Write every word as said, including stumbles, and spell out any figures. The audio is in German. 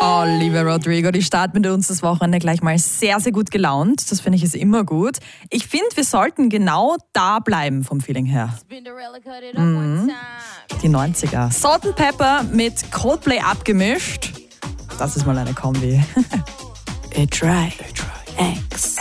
Olivia Rodrigo, die startet mit uns das Wochenende gleich mal sehr, sehr gut gelaunt. Das finde ich ist immer gut. Ich finde, wir sollten genau da bleiben vom Feeling her. Mhm. Die neunziger. Salt and Pepper mit Coldplay abgemischt. Das ist mal eine Kombi. A-Try. A-Try. X.